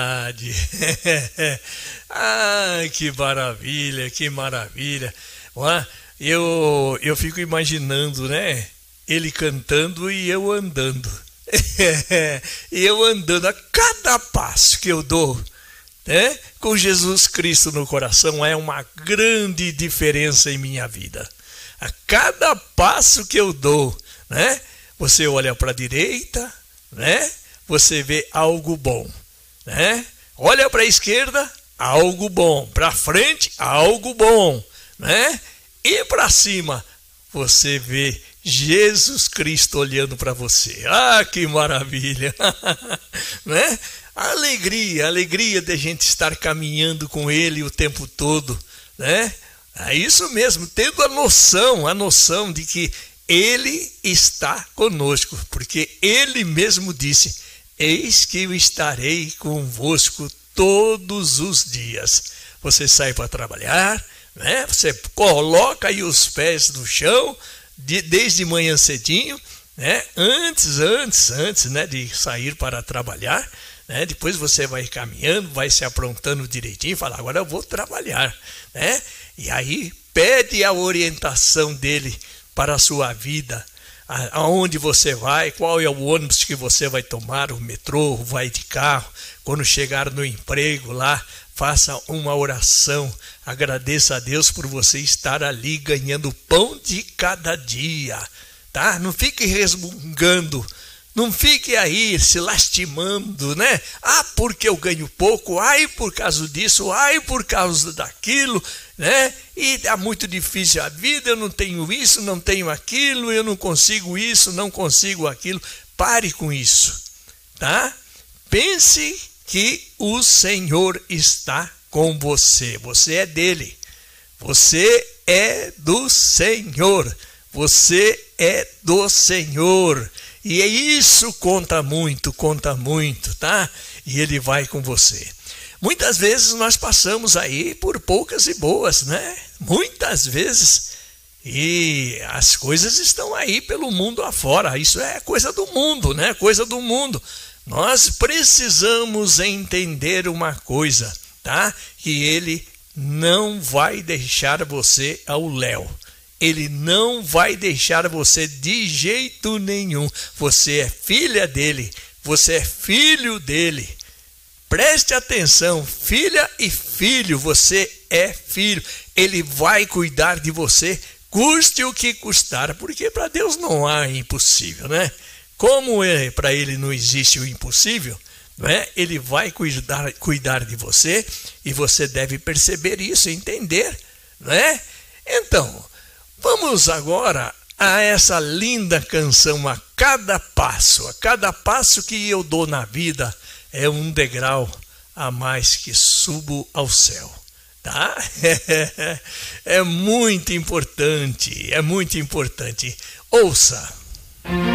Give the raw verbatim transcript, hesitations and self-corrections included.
Ah, que maravilha, que maravilha. Ó, Eu, eu fico imaginando, né? Ele cantando e eu andando. E eu andando a cada passo que eu dou, né? Com Jesus Cristo no coração, é uma grande diferença em minha vida. A cada passo que eu dou, né? Você olha para a direita, né? Você vê algo bom, né? Olha para a esquerda, algo bom. Para frente, algo bom, né? E para cima, você vê Jesus Cristo olhando para você. Ah, que maravilha! Né? A alegria, a alegria de a gente estar caminhando com Ele o tempo todo, né? É isso mesmo, tendo a noção, a noção de que Ele está conosco, porque Ele mesmo disse: eis que eu estarei convosco todos os dias. Você sai para trabalhar, né? Você coloca aí os pés no chão, de, desde manhã cedinho, né? Antes, antes, antes, né, de sair para trabalhar, né? Depois você vai caminhando, vai se aprontando direitinho, fala: agora eu vou trabalhar, né? E aí pede a orientação dele para a sua vida, aonde você vai, qual é o ônibus que você vai tomar, o metrô, vai de carro. Quando chegar no emprego lá, faça uma oração, agradeça a Deus por você estar ali ganhando o pão de cada dia, tá? Não fique resmungando, não fique aí se lastimando, né? Ah, porque eu ganho pouco, ai por causa disso, ai por causa daquilo, né? E é muito difícil a vida, eu não tenho isso, não tenho aquilo, eu não consigo isso, não consigo aquilo. Pare com isso, tá? Pense que o Senhor está com você, você é dele, você é do Senhor, você é do Senhor, e é isso conta muito, conta muito, tá? E ele vai com você. Muitas vezes nós passamos aí por poucas e boas, né? Muitas vezes, e as coisas estão aí pelo mundo afora, isso é coisa do mundo, né? Coisa do mundo. Nós precisamos entender uma coisa, tá? Que ele não vai deixar você ao léu. Ele não vai deixar você de jeito nenhum. Você é filha dele, você é filho dele. Preste atenção, filha e filho, você é filho. Ele vai cuidar de você, custe o que custar, porque para Deus não há impossível, né? Como é, para ele não existe o impossível, né? Ele vai cuidar, cuidar de você, e você deve perceber isso, entender, né? Então, vamos agora a essa linda canção, A Cada Passo. A cada passo que eu dou na vida é um degrau a mais que subo ao céu, tá? É muito importante, é muito importante. Ouça.